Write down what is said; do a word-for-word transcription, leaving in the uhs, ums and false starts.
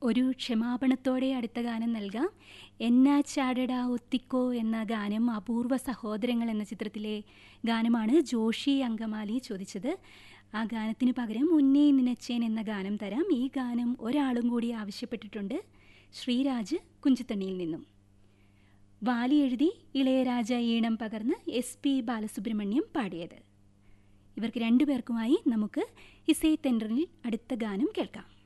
ഒരു ക്ഷമാപണത്തോടെ അടുത്ത ഗാനം നൽകാം. എന്നാ ചാടടാ ഒത്തിക്കോ എന്ന ഗാനം അപൂർവ സഹോദരങ്ങൾ എന്ന ചിത്രത്തിലെ ഗാനമാണ് ജോഷി അങ്കമാലി ചോദിച്ചത്. ആ ഗാനത്തിന് പകരം ഉന്നേ നിനച്ചേൻ എന്ന ഗാനം തരാം. ഈ ഗാനം ഒരാളും കൂടി ആവശ്യപ്പെട്ടിട്ടുണ്ട്, ശ്രീരാജ് കുഞ്ചത്തണ്ണിയിൽ നിന്നും. വാലി എഴുതി ഇളയരാജ ഈണം പകർന്ന് എസ് പി ബാലസുബ്രഹ്മണ്യം പാടിയത്. ഇവർക്ക് രണ്ടുപേർക്കുമായി നമുക്ക് ഇസൈ തെൻഡറിൽ അടുത്ത ഗാനം കേൾക്കാം.